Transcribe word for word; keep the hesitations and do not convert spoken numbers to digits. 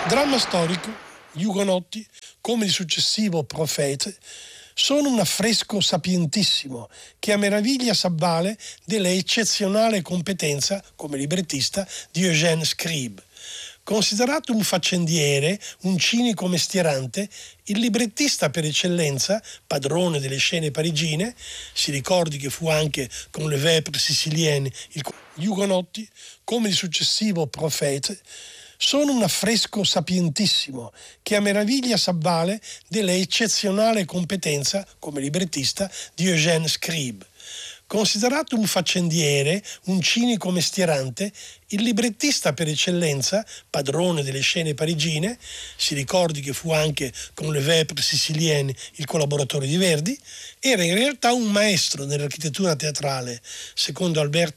Dramma storico, gli Ugonotti, come il successivo Profete, sono un affresco sapientissimo che a meraviglia s'avvale della eccezionale competenza come librettista di Eugène Scribe. Considerato un faccendiere, un cinico mestierante, il librettista per eccellenza, padrone delle scene parigine, si ricordi che fu anche con Le Vêpres sicilienne, il... gli Ugonotti, come il successivo Profete, sono un affresco sapientissimo che a meraviglia s'avvale della eccezionale competenza come librettista di Eugène Scribe. Considerato un faccendiere, un cinico mestierante, il librettista per eccellenza, padrone delle scene parigine, si ricordi che fu anche con Le Vêpres sicilienne il collaboratore di Verdi, era in realtà un maestro nell'architettura teatrale, secondo Alberto